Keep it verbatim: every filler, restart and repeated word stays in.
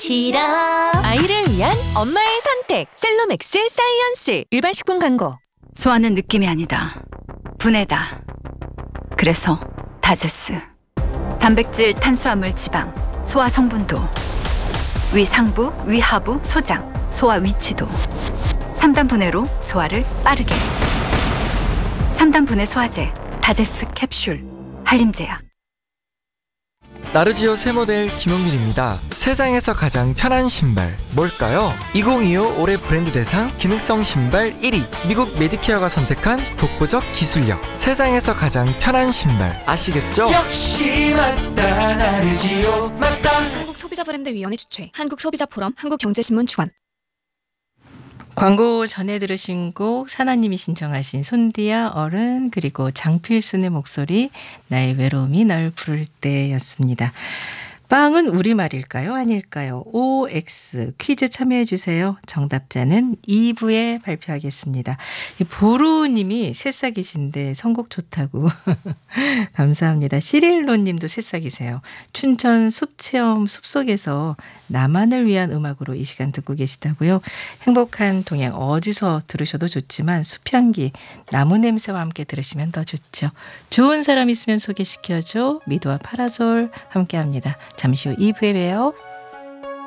시럽. 아이를 위한 엄마의 선택 셀로맥스 사이언스. 일반 식품 광고. 소화는 느낌이 아니다. 분해다. 그래서 다제스. 단백질, 탄수화물, 지방, 소화 성분도, 위 상부, 위 하부, 소장, 소화 위치도. 삼 단 분해로 소화를 빠르게. 삼 단 분해 소화제, 다제스 캡슐, 한림제약. 나르지오 새 모델 김용민입니다. 세상에서 가장 편한 신발 뭘까요? 이천이십오 올해 브랜드 대상 기능성 신발 일 위, 미국 메디케어가 선택한 독보적 기술력. 세상에서 가장 편한 신발 아시겠죠? 역시 맞다. 나르지오 맞다. 한국소비자브랜드위원회 주최, 한국소비자포럼, 한국경제신문 주관. 광고 전에 들으신 곡 사나님이 신청하신 손디아 어른 그리고 장필순의 목소리 나의 외로움이 널 부를 때였습니다. 빵은 우리말일까요? 아닐까요? 오엑스 퀴즈 참여해 주세요. 정답자는 이 부에 발표하겠습니다. 보로님이 새싹이신데 선곡 좋다고 감사합니다. 시릴로님도 새싹이세요. 춘천 숲체험 숲속에서 나만을 위한 음악으로 이 시간 듣고 계시다고요. 행복한 동행 어디서 들으셔도 좋지만 숲향기 나무 냄새와 함께 들으시면 더 좋죠. 좋은 사람 있으면 소개시켜줘. 미도와 파라솔 함께합니다. 잠시 후 이 부에 봬요.